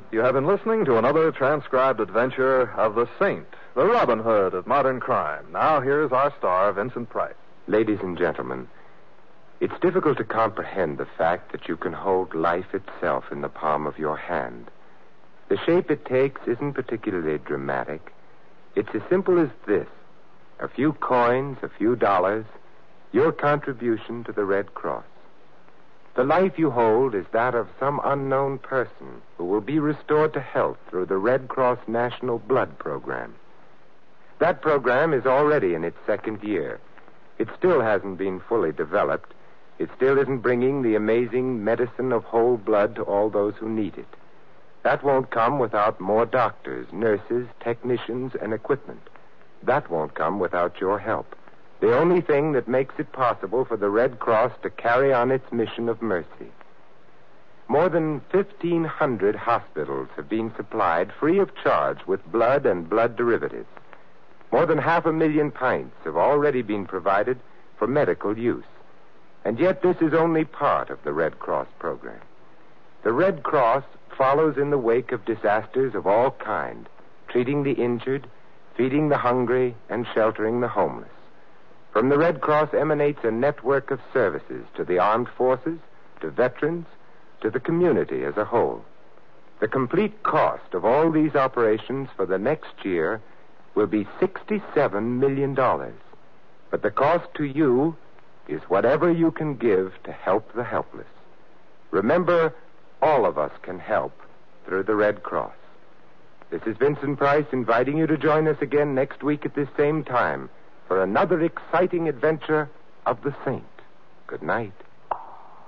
You have been listening to another transcribed adventure of the Saint, the Robin Hood of modern crime. Now here's our star, Vincent Price. Ladies and gentlemen, it's difficult to comprehend the fact that you can hold life itself in the palm of your hand. The shape it takes isn't particularly dramatic. It's as simple as this. A few coins, a few dollars, your contribution to the Red Cross. The life you hold is that of some unknown person who will be restored to health through the Red Cross National Blood Program. That program is already in its second year. It still hasn't been fully developed. It still isn't bringing the amazing medicine of whole blood to all those who need it. That won't come without more doctors, nurses, technicians, and equipment. That won't come without your help. The only thing that makes it possible for the Red Cross to carry on its mission of mercy. More than 1,500 hospitals have been supplied free of charge with blood and blood derivatives. More than 500,000 pints have already been provided for medical use. And yet this is only part of the Red Cross program. The Red Cross follows in the wake of disasters of all kinds, treating the injured, feeding the hungry, and sheltering the homeless. From the Red Cross emanates a network of services to the armed forces, to veterans, to the community as a whole. The complete cost of all these operations for the next year will be $67 million. But the cost to you is whatever you can give to help the helpless. Remember, all of us can help through the Red Cross. This is Vincent Price inviting you to join us again next week at this same time for another exciting adventure of the Saint. Good night.